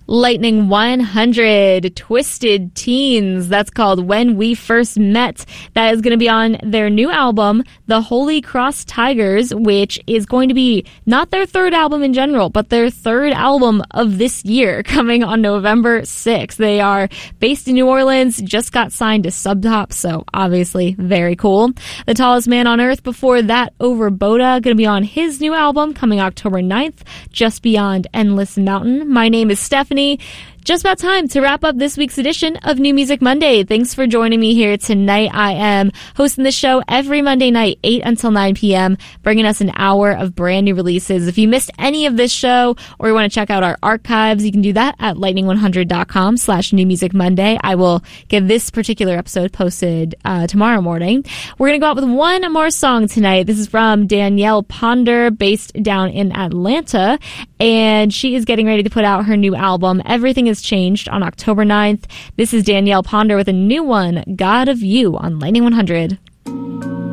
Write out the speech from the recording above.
Lightning 100, Twisted Teens. That's called When We First Met. That is going to be on their new album, The Holy Cross Tigers, which is going to be not their third album in general, but their third album of this year, coming on November 6th. They are based in New Orleans, just got signed to Sub Top, so obviously very cool. The Tallest Man on Earth before that, Over Boda, going to be on his new album coming October 9th, Just Beyond Endless Mountain. My name is Stephanie. Just about time to wrap up this week's edition of New Music Monday. Thanks for joining me here tonight. I am hosting the show every Monday night, 8 until 9 p.m., bringing us an hour of brand new releases. If you missed any of this show or you want to check out our archives, you can do that at lightning100.com/New Music Monday. I will get this particular episode posted tomorrow morning. We're going to go out with one more song tonight. This is from Danielle Ponder, based down in Atlanta, and she is getting ready to put out her new album, Everything Is Changed, on October 9th. This is Danielle Ponder with a new one, God of You, on Lightning 100.